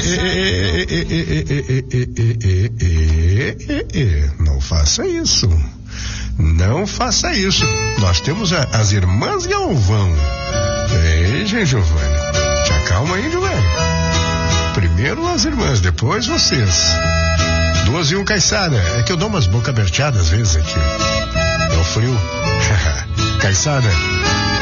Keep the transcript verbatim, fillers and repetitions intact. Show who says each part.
Speaker 1: Não faça isso. Não faça isso. Nós temos a, as irmãs Galvão. Veja, Giovanni. Te acalma aí, Giovanni. Primeiro as irmãs, depois vocês. Duas e um, Caiçara. É que eu dou umas boca aberteadas às vezes aqui. É o frio. Caiçara.